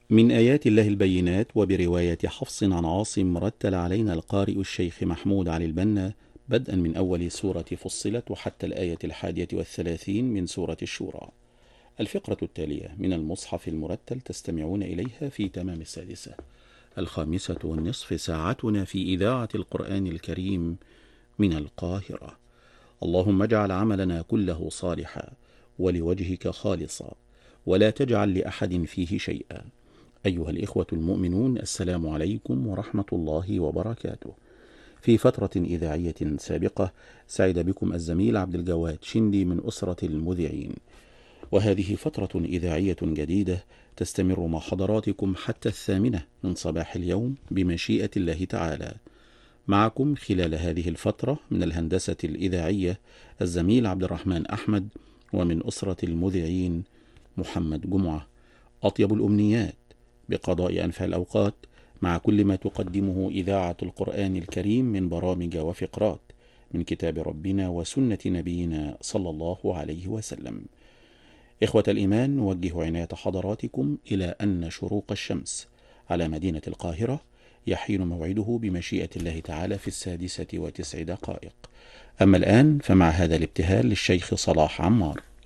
من آيات الله البينات وبرواية حفص عن عاصم رتل علينا القارئ الشيخ محمود علي البنا بدءا من أول سورة فصلت وحتى الآية 31 من سورة الشورى. الفقرة التالية من المصحف المرتل تستمعون إليها في تمام السادسة. 5:30 ساعتنا في إذاعة القرآن الكريم من القاهرة. اللهم اجعل عملنا كله صالحا ولوجهك خالصا ولا تجعل لأحد فيه شيئا. أيها الإخوة المؤمنون، السلام عليكم ورحمة الله وبركاته. في فترة إذاعية سابقة سعد بكم الزميل عبد الجواد شندي من أسرة المذيعين، وهذه فترة إذاعية جديدة تستمر مع حضراتكم حتى 8 من صباح اليوم بمشيئة الله تعالى. معكم خلال هذه الفترة من الهندسة الإذاعية الزميل عبد الرحمن أحمد، ومن أسرة المذيعين محمد جمعة. أطيب الأمنيات بقضاء أنفع الأوقات مع كل ما تقدمه إذاعة القرآن الكريم من برامج وفقرات من كتاب ربنا وسنة نبينا صلى الله عليه وسلم. إخوة الإيمان، نوجه عناية حضراتكم إلى أن شروق الشمس على مدينة القاهرة يحين موعده بمشيئة الله تعالى في 6:09. أما الآن فمع هذا الابتهال للشيخ صلاح عمار.